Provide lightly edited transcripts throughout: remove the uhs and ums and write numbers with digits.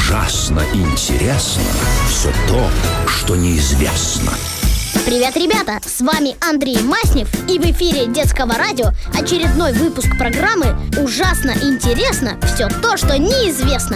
Ужасно интересно все то, что неизвестно. Привет, ребята! С вами Андрей Маснев, и в эфире Детского радио очередной выпуск программы «Ужасно интересно все то, что неизвестно».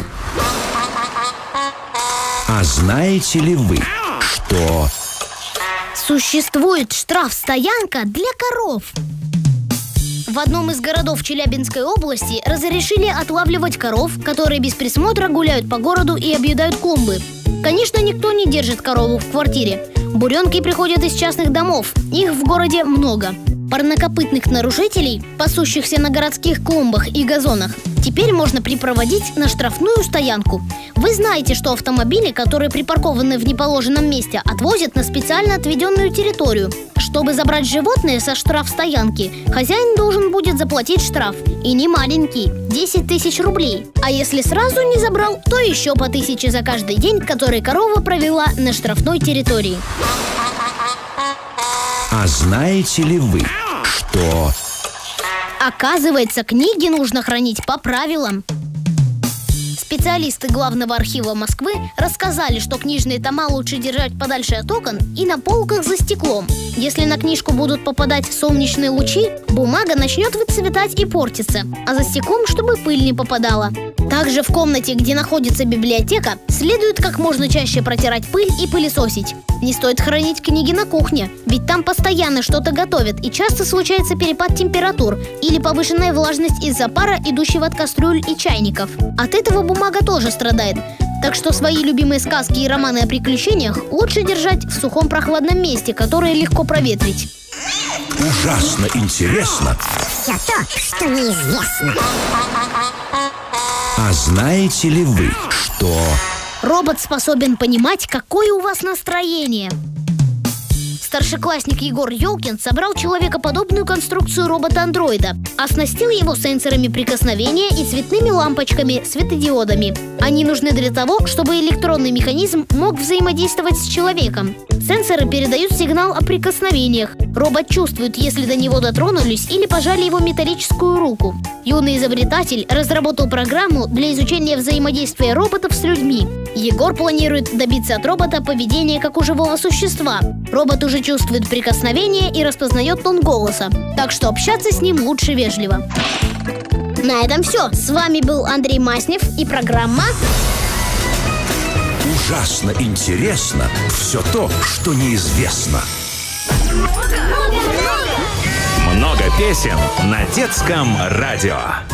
А знаете ли вы, что... Существует штрафстоянка для коров. В одном из городов Челябинской области разрешили отлавливать коров, которые без присмотра гуляют по городу и объедают клумбы. Конечно, никто не держит корову в квартире. Буренки приходят из частных домов, их в городе много. Парнокопытных нарушителей, пасущихся на городских клумбах и газонах, теперь можно припроводить на штрафную стоянку. Вы знаете, что автомобили, которые припаркованы в неположенном месте, отвозят на специально отведенную территорию. Чтобы забрать животное со штрафстоянки, хозяин должен будет заплатить штраф. И не маленький – 10 тысяч рублей. А если сразу не забрал, то еще по 1000 за каждый день, который корова провела на штрафной территории. А знаете ли вы, что... Оказывается, книги нужно хранить по правилам. Специалисты Главного архива Москвы рассказали, что книжные тома лучше держать подальше от окон и на полках за стеклом. Если на книжку будут попадать солнечные лучи, бумага начнет выцветать и портиться, а за стеклом, чтобы пыль не попадала. Также в комнате, где находится библиотека, следует как можно чаще протирать пыль и пылесосить. Не стоит хранить книги на кухне, ведь там постоянно что-то готовят, и часто случается перепад температур или повышенная влажность из-за пара, идущего от кастрюль и чайников. От этого бумага тоже страдает. Так что свои любимые сказки и романы о приключениях лучше держать в сухом прохладном месте, которое легко проветрить. Ужасно интересно все то, что неизвестно. А знаете ли вы, что... Робот способен понимать, какое у вас настроение. Старшеклассник Егор Ёлкин собрал человекоподобную конструкцию робота-андроида, оснастил его сенсорами прикосновения и цветными лампочками-светодиодами. Они нужны для того, чтобы электронный механизм мог взаимодействовать с человеком. Сенсоры передают сигнал о прикосновениях. Робот чувствует, если до него дотронулись или пожали его металлическую руку. Юный изобретатель разработал программу для изучения взаимодействия роботов с людьми. Егор планирует добиться от робота поведения как у живого существа. Робот уже чувствует прикосновение и распознает тон голоса, так что общаться с ним лучше вежливо. На этом все. С вами был Андрей Маснев и программа Ужасно интересно все то, что неизвестно. Много песен на детском радио.